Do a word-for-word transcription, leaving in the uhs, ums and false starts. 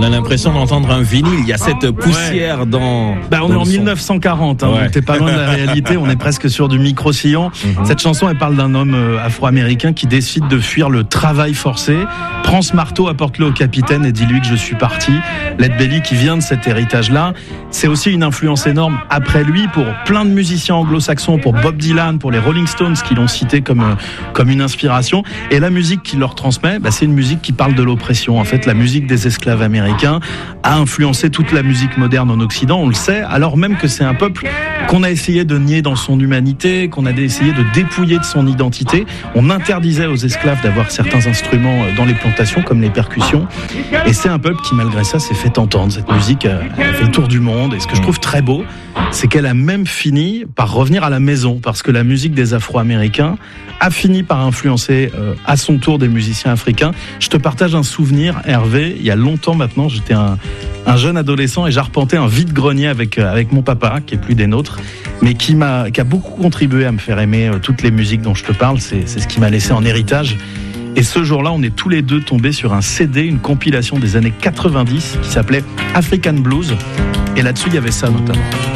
a l'impression d'entendre un vinyle. Il y a cette poussière ouais. dans. Bah, on dans est en dix-neuf cent quarante, hein, ouais. donc t'es pas loin de la réalité. On est presque sur du micro-sillon. Mm-hmm. Cette chanson, elle parle d'un homme afro-américain qui décide de fuir le travail forcé, prend ce marteau, apporte-le au capitaine et dis-lui que je suis parti. Led Belly, qui vient de cet héritage-là, c'est aussi une influence énorme après lui pour plein de musiciens anglo-saxons, pour Bob Dylan, pour les Rolling Stones qui l'ont cité comme comme une inspiration. Et la musique qu'il leur transmet, bah, c'est une musique qui parle de l'oppression. En fait, la musique des esclaves américains a influencé toute la musique moderne en Occident, on le sait, alors même que c'est un peuple qu'on a essayé de nier dans son humanité, qu'on a essayé de dépouiller de son identité. On interdisait aux esclaves d'avoir certains instruments dans les plantations, comme les percussions. Et c'est un peuple qui, malgré ça, s'est fait entendre. Cette musique, elle a fait le tour du monde. Et ce que je trouve très beau, c'est qu'elle a même fini par revenir à la maison, parce que la musique des Afro-Américains a fini par influencer euh, à son tour des musiciens africains. Je te partage un souvenir, Hervé. Il y a longtemps maintenant, j'étais un, un jeune adolescent et j'arpentais un vide-grenier avec, euh, avec mon papa, qui est plus des nôtres, mais qui, m'a, qui a beaucoup contribué à me faire aimer euh, toutes les musiques dont je te parle. C'est, c'est ce qui m'a laissé en héritage. Et ce jour-là, on est tous les deux tombés sur un C D, une compilation des années quatre-vingt-dix qui s'appelait African Blues. Et là-dessus, il y avait ça notamment.